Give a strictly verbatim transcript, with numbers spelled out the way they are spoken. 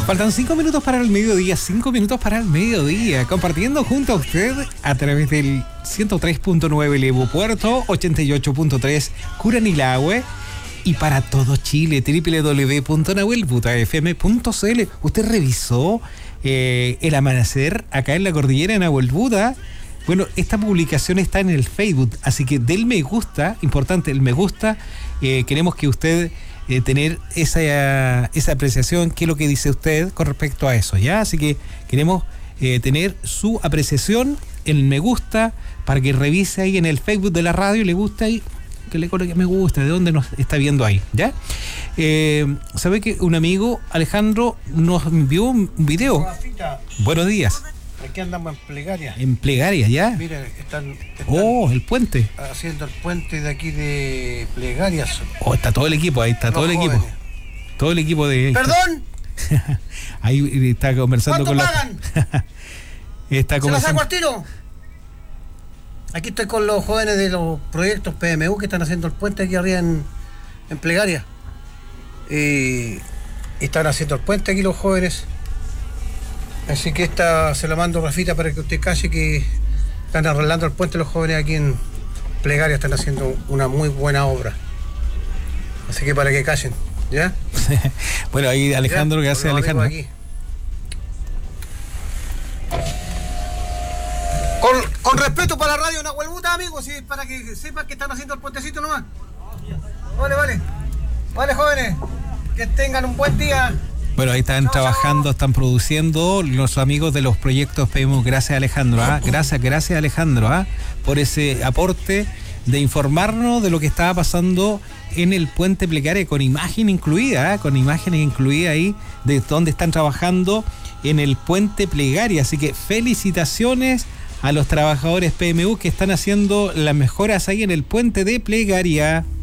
Faltan cinco minutos para el mediodía, cinco minutos para el mediodía, compartiendo junto a usted a través del ciento tres punto nueve Levo Puerto, ochenta y ocho punto tres Curanilahue y para todo Chile, doble u doble u doble u punto nahuel buda f m punto c l. ¿Usted revisó eh, el amanecer acá en la cordillera de Nahuel Buda? Bueno, esta publicación está en el Facebook, así que del me gusta, importante, el me gusta, eh, queremos que usted eh, tener esa, esa apreciación, qué es lo que dice usted con respecto a eso, ¿ya? Así que queremos eh, tener su apreciación, el me gusta, para que revise ahí en el Facebook de la radio, le gusta y que le coloque me gusta, de dónde nos está viendo ahí, ¿ya? Eh, ¿Sabe que un amigo, Alejandro, nos envió un video? Buenos días. Aquí andamos en Plegaria. En Plegaria, ¿ya? Miren, están, están oh, el puente. haciendo el puente de aquí de Plegaria. Oh, está todo el equipo, ahí está Los todo el jóvenes. equipo. Todo el equipo de... ¿Perdón? Ahí está conversando con pagan? la... está ¿Se la conversando... saco al tiro? Aquí estoy con los jóvenes de los proyectos P M U que están haciendo el puente aquí arriba en, en Plegaria. Y, y están haciendo el puente aquí los jóvenes. Así que esta se la mando, Rafita, para que usted calle que están arreglando el puente los jóvenes aquí en Plegaria, están haciendo una muy buena obra. Así que para que callen, ¿ya? Bueno, ahí Alejandro, ¿Ya? gracias Los Alejandro. aquí. Con, con respeto para la radio Nahuel Buda, amigos, y para que sepan que están haciendo el puentecito nomás. Vale, vale. Vale, jóvenes, que tengan un buen día. Bueno, ahí están Chao, trabajando, chao. están produciendo los amigos de los proyectos P M U. Gracias Alejandro, ¿ah? Gracias, gracias Alejandro, ¿ah? Por ese aporte de informarnos de lo que estaba pasando en el puente Plegaria, con imagen incluida, ¿ah? Con imágenes incluidas ahí de dónde están trabajando en el puente Plegaria. Así que felicitaciones a los trabajadores P M U que están haciendo las mejoras ahí en el puente de Plegaria.